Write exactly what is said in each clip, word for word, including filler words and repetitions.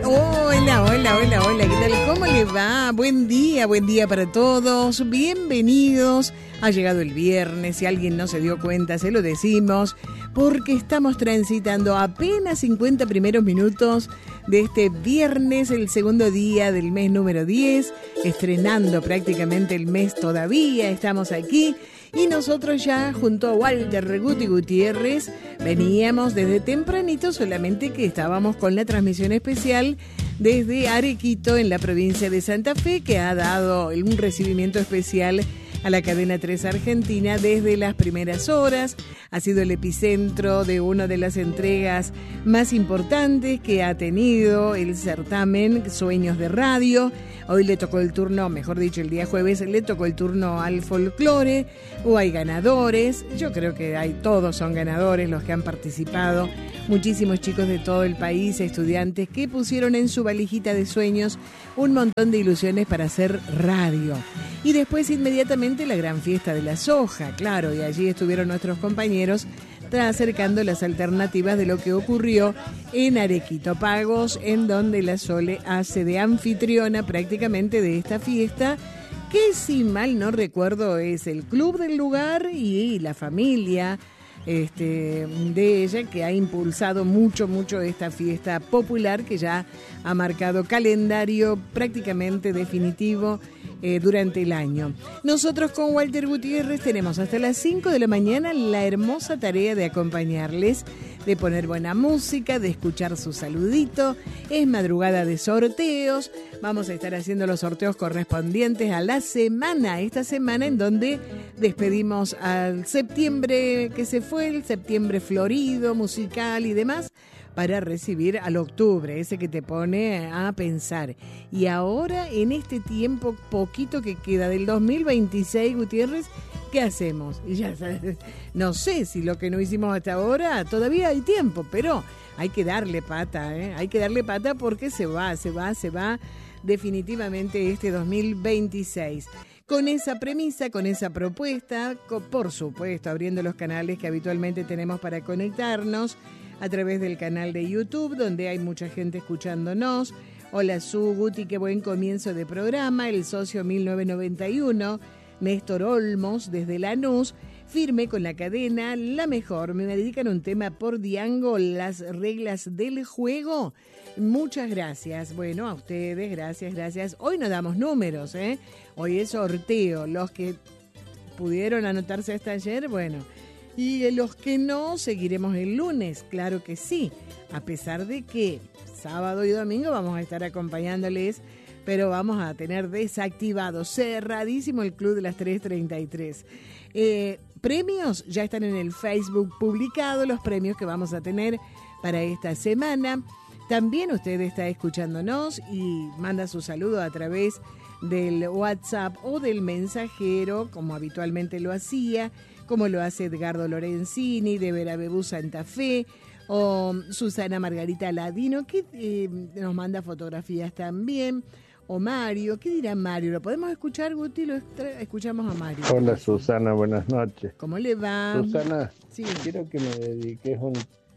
Hola, hola, hola, hola, ¿qué tal? ¿Cómo le va? Buen día, buen día para todos. Bienvenidos. Ha llegado el viernes, si alguien no se dio cuenta, se lo decimos, porque estamos transitando apenas cincuenta primeros minutos de este viernes, el segundo día del mes número diez, estrenando prácticamente el mes todavía, estamos aquí. Y nosotros ya junto a Walter Guti Gutiérrez veníamos desde tempranito, solamente que estábamos con la transmisión especial desde Arequito en la provincia de Santa Fe, que ha dado un recibimiento especial a la cadena tres Argentina desde las primeras horas. Ha sido el epicentro de una de las entregas más importantes que ha tenido el certamen Sueños de Radio. Hoy le tocó el turno, mejor dicho, el día jueves le tocó el turno al folclore, o hay ganadores. Yo creo que hay, todos son ganadores los que han participado. Muchísimos chicos de todo el país, estudiantes que pusieron en su valijita de sueños un montón de ilusiones para hacer radio. Y después inmediatamente la gran fiesta de la soja, claro, y allí estuvieron nuestros compañeros acercando las alternativas de lo que ocurrió en Arequito Pagos, en donde la Sole hace de anfitriona prácticamente de esta fiesta, que si mal no recuerdo es el club del lugar y la familia este, de ella, que ha impulsado mucho, mucho esta fiesta popular que ya ha marcado calendario prácticamente definitivo Eh, durante el año. Nosotros con Walter Gutiérrez tenemos hasta las cinco de la mañana la hermosa tarea de acompañarles, de poner buena música, de escuchar su saludito. Es madrugada de sorteos. Vamos a estar haciendo los sorteos correspondientes a la semana, esta semana en donde despedimos al septiembre que se fue, el septiembre florido, musical y demás, para recibir al octubre, ese que te pone a pensar. Y ahora, en este tiempo poquito que queda del dos mil veintiséis, Gutiérrez, ¿qué hacemos? Y ya sabes, no sé si lo que no hicimos hasta ahora, todavía hay tiempo, pero hay que darle pata, ¿eh? Hay que darle pata porque se va, se va, se va definitivamente este dos mil veintiséis. Con esa premisa, con esa propuesta, con, por supuesto, abriendo los canales que habitualmente tenemos para conectarnos, a través del canal de YouTube, donde hay mucha gente escuchándonos. Hola Su, Guti, qué buen comienzo de programa. El socio mil novecientos noventa y uno, Néstor Olmos, desde Lanús, firme con la cadena, la mejor. Me dedican un tema por Diango, las reglas del juego. Muchas gracias. Bueno, a ustedes, gracias, gracias. Hoy no damos números, ¿eh? Hoy es sorteo. Los que pudieron anotarse hasta ayer, bueno. Y los que no, seguiremos el lunes, claro que sí, a pesar de que sábado y domingo vamos a estar acompañándoles, pero vamos a tener desactivado, cerradísimo el Club de las tres treinta y tres. Eh, premios ya están en el Facebook publicados, los premios que vamos a tener para esta semana. También usted está escuchándonos y manda su saludo a través del WhatsApp o del mensajero, como habitualmente lo hacía, como lo hace Edgardo Lorenzini de Verabebú Santa Fe, o Susana Margarita Ladino, que eh, nos manda fotografías también, o Mario. ¿Qué dirá Mario? ¿Lo podemos escuchar, Guti? Lo extra- escuchamos a Mario. Hola Susana, buenas noches. ¿Cómo le va? Susana, sí. quiero que me dediques un,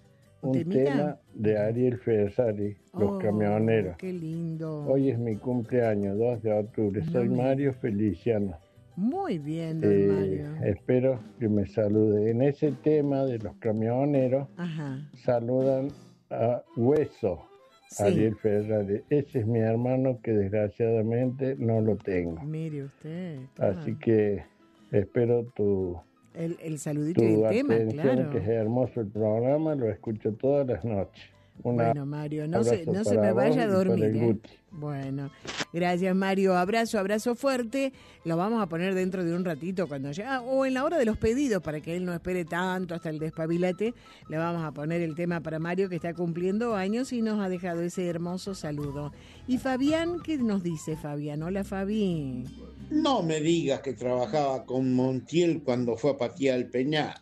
un ¿Temita? tema de Ariel Ferrari, Los Oh, Camioneros. qué lindo. Hoy es mi cumpleaños, dos de octubre. No Soy me- Mario Feliciano. Muy bien, don Eh, Mario. espero que me salude. En ese tema de Los Camioneros, Ajá. saludan a Hueso, Sí. Ariel Ferrari. Ese es mi hermano que desgraciadamente no lo tengo. Mire usted. Así que espero tu... El, el saludito tu y el tema, atención, claro. que es hermoso el programa, lo escucho todas las noches. Una Bueno, Mario, no se, abrazo no se para me vaya a vos y para dormir, el ¿eh? Guti. Bueno, gracias, Mario. Abrazo, abrazo fuerte. Lo vamos a poner dentro de un ratito cuando ya, o en la hora de los pedidos, para que él no espere tanto hasta el despabilate. Le vamos a poner el tema para Mario, que está cumpliendo años y nos ha dejado ese hermoso saludo. Y Fabián, ¿qué nos dice Fabián? Hola, Fabi. No me digas que trabajaba con Montiel cuando fue a patear el Peñal.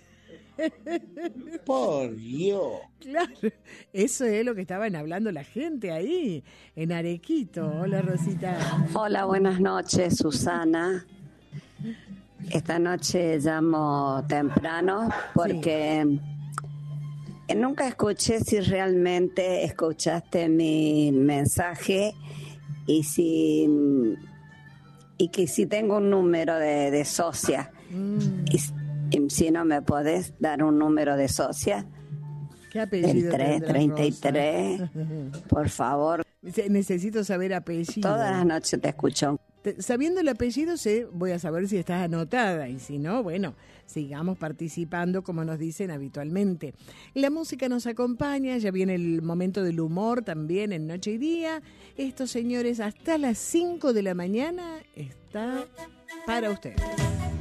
Por Dios. Claro, eso es lo que estaban hablando la gente ahí, en Arequito. Hola, Rosita. Hola, buenas noches, Susana. Esta noche llamo temprano porque Nunca escuché si realmente escuchaste mi mensaje y si y que si tengo un número de, de socia. Mm. Y, y si no me podés dar un número de socia. ¿Qué apellido? El tres treinta y tres, por favor. Necesito saber apellido. Todas las noches te escucho. Sabiendo el apellido, sé, voy a saber si estás anotada y si no, bueno, sigamos participando como nos dicen habitualmente. La música nos acompaña, ya viene el momento del humor también en Noche y Día. Estos señores hasta las cinco de la mañana está para ustedes.